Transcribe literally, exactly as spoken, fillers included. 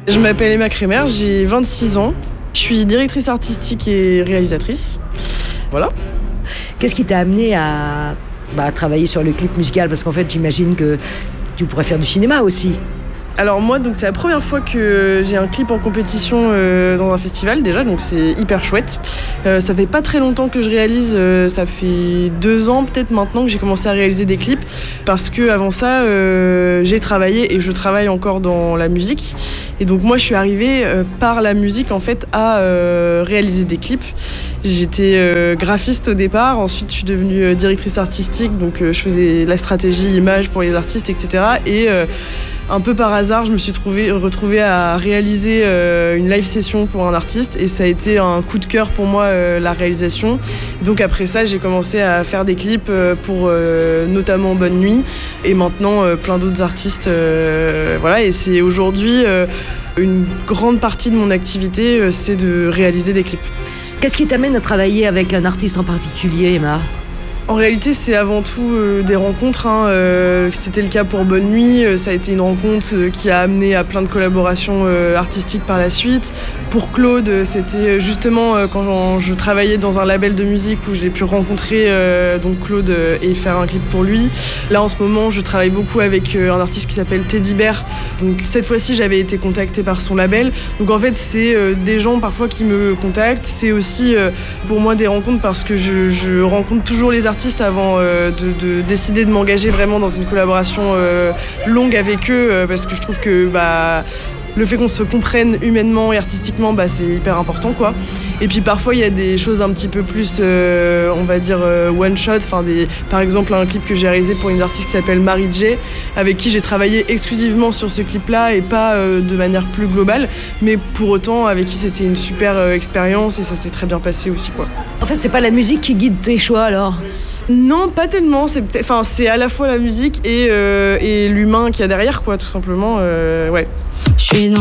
Je m'appelle Emma Kremer, j'ai vingt-six ans. Je suis directrice artistique et réalisatrice. Voilà. Qu'est-ce qui t'a amené à, bah, à travailler sur le clip musical ? Parce qu'en fait, j'imagine que tu pourrais faire du cinéma aussi. Alors moi, donc c'est la première fois que j'ai un clip en compétition euh, dans un festival déjà, donc c'est hyper chouette. Euh, ça fait pas très longtemps que je réalise, euh, ça fait deux ans peut-être maintenant que j'ai commencé à réaliser des clips, parce que avant ça, euh, j'ai travaillé et je travaille encore dans la musique. Et donc moi, je suis arrivée euh, par la musique en fait à euh, réaliser des clips. J'étais euh, graphiste au départ, ensuite je suis devenue euh, directrice artistique, donc euh, je faisais la stratégie image pour les artistes, et cetera. Et euh, un peu par hasard, je me suis trouvée, retrouvée à réaliser euh, une live session pour un artiste et ça a été un coup de cœur pour moi, euh, la réalisation. Et donc après ça, j'ai commencé à faire des clips euh, pour euh, notamment Bonne Nuit et maintenant euh, plein d'autres artistes. Euh, voilà, et c'est aujourd'hui euh, une grande partie de mon activité, euh, c'est de réaliser des clips. Qu'est-ce qui t'amène à travailler avec un artiste en particulier, Emma ? En réalité, c'est avant tout euh, des rencontres. Hein. Euh, c'était le cas pour Bonne Nuit. Euh, ça a été une rencontre euh, qui a amené à plein de collaborations euh, artistiques par la suite. Pour Claude, euh, c'était justement euh, quand je travaillais dans un label de musique où j'ai pu rencontrer euh, donc Claude euh, et faire un clip pour lui. Là, en ce moment, je travaille beaucoup avec euh, un artiste qui s'appelle Teddy Bear. Donc cette fois-ci, j'avais été contactée par son label. Donc en fait, c'est euh, des gens parfois qui me contactent. C'est aussi euh, pour moi des rencontres parce que je, je rencontre toujours les artistes avant euh, de, de décider de m'engager vraiment dans une collaboration euh, longue avec eux euh, parce que je trouve que bah, le fait qu'on se comprenne humainement et artistiquement, bah, c'est hyper important, quoi. Et puis parfois il y a des choses un petit peu plus, euh, on va dire euh, one shot. Enfin, des, par exemple un clip que j'ai réalisé pour une artiste qui s'appelle Marie J, avec qui j'ai travaillé exclusivement sur ce clip-là et pas euh, de manière plus globale, mais pour autant avec qui c'était une super euh, expérience et ça s'est très bien passé aussi, quoi. En fait, c'est pas la musique qui guide tes choix alors ? Non, pas tellement. C'est, enfin, c'est à la fois la musique et, euh, et l'humain qu'il y a derrière, quoi, tout simplement. Euh, ouais. Je suis dans